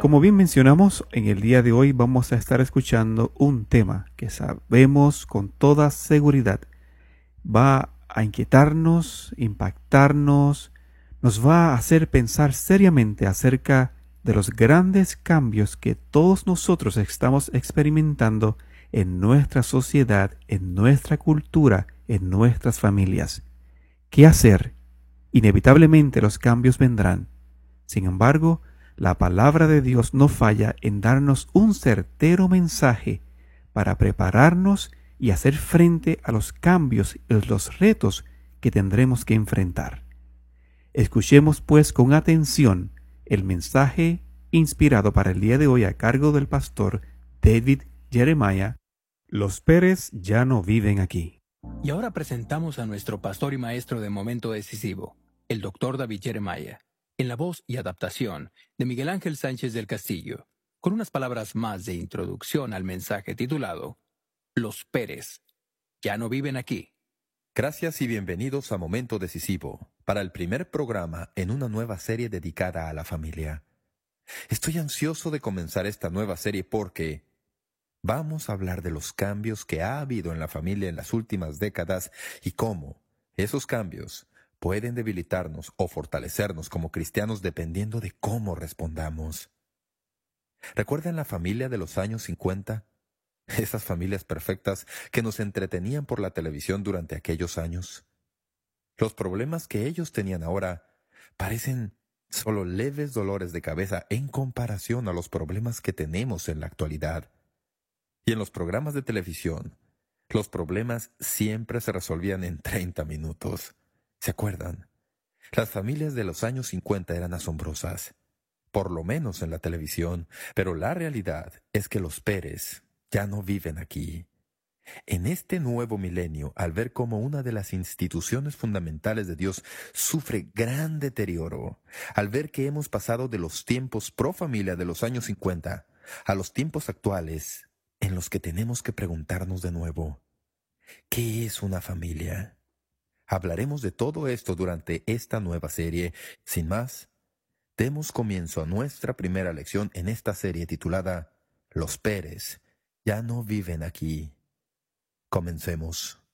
Como bien mencionamos, en el día de hoy vamos a estar escuchando un tema que sabemos con toda seguridad va a inquietarnos, impactarnos, nos va a hacer pensar seriamente acerca de los grandes cambios que todos nosotros estamos experimentando en nuestra sociedad, en nuestra cultura, en nuestras familias. ¿Qué hacer? Inevitablemente los cambios vendrán. Sin embargo, la palabra de Dios no falla en darnos un certero mensaje para prepararnos y hacer frente a los cambios y los retos que tendremos que enfrentar. Escuchemos pues con atención el mensaje inspirado para el día de hoy a cargo del pastor David Jeremiah. Los Pérez ya no viven aquí. Y ahora presentamos a nuestro pastor y maestro de momento decisivo, el doctor David Jeremiah, en la voz y adaptación de Miguel Ángel Sánchez del Castillo, con unas palabras más de introducción al mensaje titulado Los Pérez ya no viven aquí. Gracias y bienvenidos a Momento Decisivo, para el primer programa en una nueva serie dedicada a la familia. Estoy ansioso de comenzar esta nueva serie porque vamos a hablar de los cambios que ha habido en la familia en las últimas décadas y cómo esos cambios pueden debilitarnos o fortalecernos como cristianos dependiendo de cómo respondamos. ¿Recuerdan la familia de los años 50? Esas familias perfectas que nos entretenían por la televisión durante aquellos años. Los problemas que ellos tenían ahora parecen solo leves dolores de cabeza en comparación a los problemas que tenemos en la actualidad. Y en los programas de televisión, los problemas siempre se resolvían en 30 minutos. ¿Se acuerdan? Las familias de los años 50 eran asombrosas, por lo menos en la televisión, pero la realidad es que los Pérez ya no viven aquí. En este nuevo milenio, al ver cómo una de las instituciones fundamentales de Dios sufre gran deterioro, al ver que hemos pasado de los tiempos pro familia de los años 50 a los tiempos actuales, en los que tenemos que preguntarnos de nuevo, ¿qué es una familia? Hablaremos de todo esto durante esta nueva serie. Sin más, demos comienzo a nuestra primera lección en esta serie titulada Los Pérez ya no viven aquí. Comencemos.